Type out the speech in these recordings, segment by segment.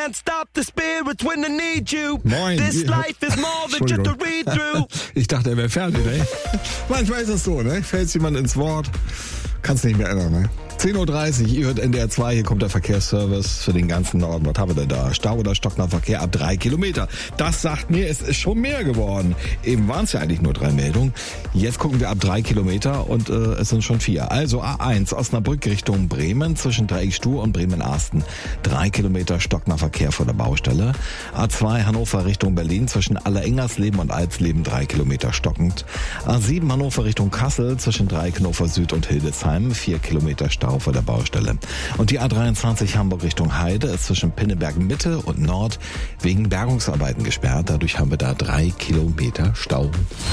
can't stop the spirits when they need you. Moin. This life is more than just a read-through. Ich dachte, er wäre fertig, ne? Manchmal ist es so, ne? Fällt jemand ins Wort, kannst nicht mehr ändern, ne? 10.30 Uhr, ihr hört NDR 2, hier kommt der Verkehrsservice für den ganzen Norden. Was haben wir denn da? Stau oder stockender Verkehr ab 3 Kilometer. Das sagt mir, es ist schon mehr geworden. Eben waren es ja eigentlich nur 3 Meldungen. Jetzt gucken wir ab 3 Kilometer und es sind schon 4. Also A1 Osnabrück Richtung Bremen zwischen Dreieckstuhl und Bremen-Arsten. 3 Kilometer stockender Verkehr vor der Baustelle. A2 Hannover Richtung Berlin zwischen Allerengersleben und Alsleben 3 Kilometer stockend. A7 Hannover Richtung Kassel zwischen Dreieck Hannover Süd und Hildesheim 4 Kilometer Stau vor der Baustelle. Und die A23 Hamburg Richtung Heide ist zwischen Pinneberg Mitte und Nord wegen Bergungsarbeiten gesperrt. Dadurch haben wir da 3 Kilometer Stau.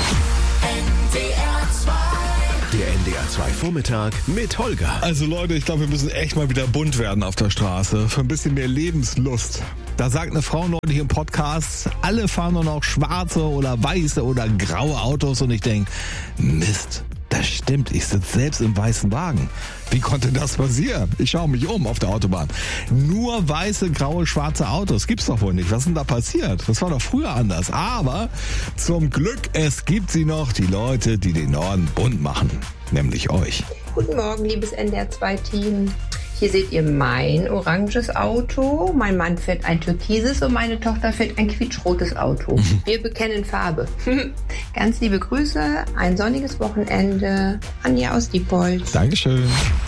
Der NDR 2 Vormittag mit Holger. Also Leute, ich glaube, wir müssen echt mal wieder bunt werden auf der Straße. Für ein bisschen mehr Lebenslust. Da sagt eine Frau neulich im Podcast, alle fahren nur noch schwarze oder weiße oder graue Autos. Und ich denke, Mist. Das stimmt, ich sitze selbst im weißen Wagen. Wie konnte das passieren? Ich schaue mich um auf der Autobahn. Nur weiße, graue, schwarze Autos. Gibt's doch wohl nicht. Was ist denn da passiert? Das war doch früher anders. Aber zum Glück, es gibt sie noch, die Leute, die den Norden bunt machen. Nämlich euch. Guten Morgen, liebes NDR 2-Team. Hier seht ihr mein oranges Auto. Mein Mann fährt ein türkises und meine Tochter fährt ein quietschrotes Auto. Wir bekennen Farbe. Ganz liebe Grüße, ein sonniges Wochenende. Anja aus Diepholz. Dankeschön.